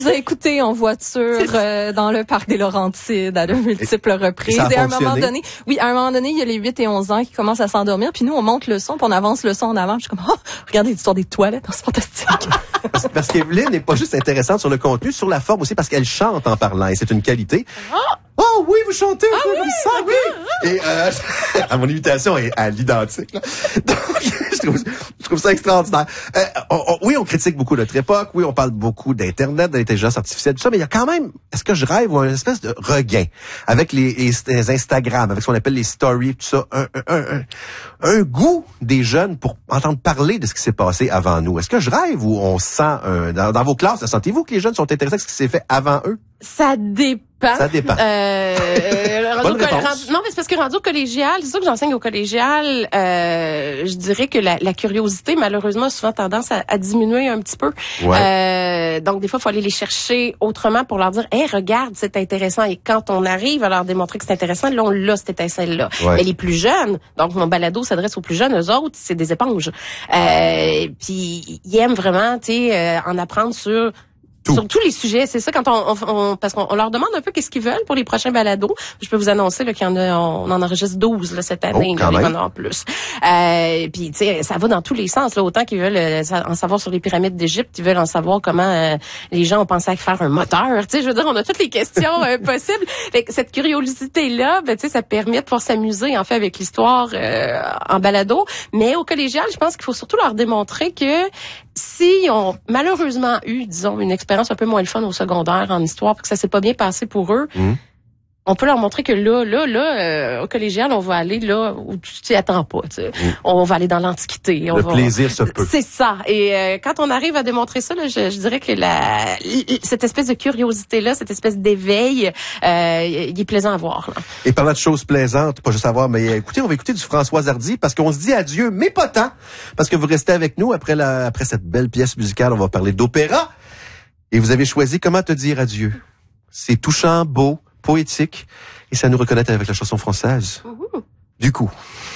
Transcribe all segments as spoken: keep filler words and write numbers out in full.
Vous avez écouté en voiture euh, dans le parc des Laurentides à de multiples reprises. Et, et à un moment donné, oui, à un moment donné, il y a les huit et onze ans qui commencent à s'endormir. Puis nous, on monte le son, puis on avance le son en avant. Je suis comme, oh, regardez l'histoire des toilettes, c'est fantastique. parce, parce qu'Evelyne n'est pas juste intéressante sur le contenu, sur la forme aussi, parce qu'elle chante en parlant, et c'est une qualité. Oh, oh oui, vous chantez un ah peu oui, comme ça, oui. Et euh, à mon imitation est à l'identique. Là. Donc, je trouve, je trouve ça extraordinaire. Euh, on, on, oui, on critique beaucoup notre époque. Oui, on parle beaucoup d'Internet, de l'intelligence artificielle, tout ça. Mais il y a quand même, est-ce que je rêve ou une espèce de regain avec les, les, les Instagram, avec ce qu'on appelle les stories, tout ça, un, un, un, un goût des jeunes pour entendre parler de ce qui s'est passé avant nous. Est-ce que je rêve ou on sent un, dans, dans vos classes, sentez-vous que les jeunes sont intéressés à ce qui s'est fait avant eux? Ça dépend. Ça dépend. Euh, Bonne rendu, réponse. rendu, non, mais c'est parce que rendu au collégial, c'est ça que j'enseigne au collégial, euh, je dirais que la, la curiosité, malheureusement, a souvent tendance à, à diminuer un petit peu. Ouais. Euh, donc, des fois, il faut aller les chercher autrement pour leur dire, hey, regarde, c'est intéressant. Et quand on arrive à leur démontrer que c'est intéressant, là, on l'a, cette étincelle-là. Ouais. Mais les plus jeunes, donc mon balado s'adresse aux plus jeunes, eux autres, c'est des éponges. Euh, puis, ils aiment vraiment, tu sais, euh, en apprendre sur Tout. Sur tous les sujets, c'est ça, quand on, on, on parce qu'on on leur demande un peu qu'est-ce qu'ils veulent pour les prochains balados. Je peux vous annoncer là, qu'il y en a, on en enregistre douze là, cette année, Oh, là, quand il y même. en a en plus. Euh, puis tu sais, ça va dans tous les sens. Là, autant qu'ils veulent euh, en savoir sur les pyramides d'Égypte, ils veulent en savoir comment euh, les gens ont pensé à faire un moteur. Tu sais, je veux dire, on a toutes les questions euh, possibles. Fait que cette curiosité-là, ben tu sais, ça permet de pouvoir s'amuser en fait avec l'histoire euh, en balado. Mais au collégial, je pense qu'il faut surtout leur démontrer que s'ils ont malheureusement eu, disons, une expérience un peu moins le fun au secondaire en histoire, parce que ça s'est pas bien passé pour eux, Mmh. on peut leur montrer que là, là, là, euh, au collégial, on va aller là où tu t'y attends pas. Tu sais. Mmh. On va aller dans l'Antiquité. On Le va... plaisir se peut. C'est ça. Et euh, quand on arrive à démontrer ça, là, je, je dirais que la cette espèce de curiosité-là, cette espèce d'éveil, euh, il est plaisant à voir. Là. Et parlant de choses plaisantes, pas juste à voir, mais écoutez, on va écouter du François Hardy parce qu'on se dit adieu, mais pas tant, parce que vous restez avec nous après la, après cette belle pièce musicale, on va parler d'opéra. Et vous avez choisi Comment te dire adieu. C'est touchant, beau, poétique, et ça nous reconnaît avec la chanson française. Mmh. Du coup.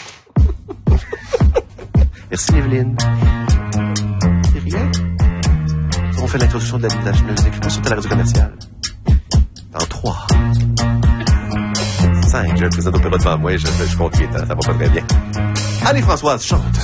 Merci Evelyne. C'est rien. On fait l'introduction de la, de la musique. Je pense que c'est la radio commerciale. Dans trois. Cinq. J'ai un président d'opéra devant moi. Je, je suis content. Ça va pas très bien. Allez Françoise, chante.